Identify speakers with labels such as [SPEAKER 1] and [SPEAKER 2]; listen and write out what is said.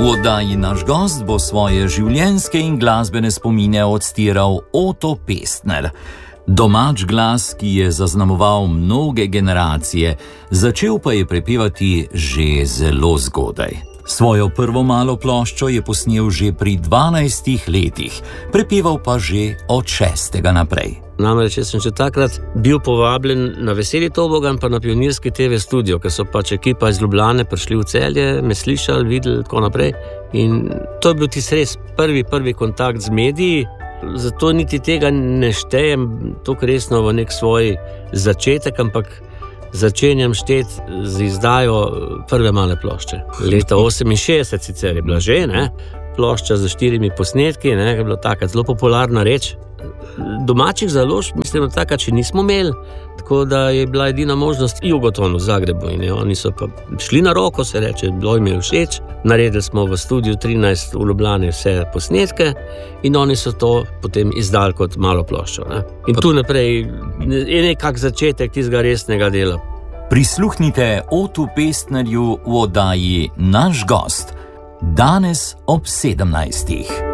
[SPEAKER 1] V oddaji Naš gost bo svoje življenjske in glasbene spomine odstiral Oto Pestner. Domač glas, ki je zaznamoval mnoge generacije, začel pa je prepevati že zelo zgodaj. Svojo prvo malo ploščo je posnel že pri 12 letih, prepeval pa že od 6. naprej.
[SPEAKER 2] Namreč, jaz sem že takrat bil povabljen na Veseli tobogan pa na Pionirski TV studio, ker so pač ekipa iz Ljubljane prišli v Celje, me slišali, videli, tako naprej. In to je bil tisti res prvi kontakt z mediji, zato niti tega ne štejem tako resno v nek svoj začetek, ampak začenjam šteti z izdajo prve male plošče. Leta 68 sicer je bila že, ne? Plošča z 4 posnetki, ne? Je bila taka zelo popularna reč. Domačih založb, mislim, takrat še nismo imeli, tako da je bila edina možnost Jugoton v Zagrebu in oni so pa šli na roko, se reče, bilo jim je všeč. Naredili smo v studiu 13 v Ljubljani vse posnetke in oni so to potem izdali kot malo ploščo. Ne? In tu naprej je nekak začetek tistega resnega dela.
[SPEAKER 1] Prisluhnite Otu Pestnerju v oddaji Naš gost, danes ob 17.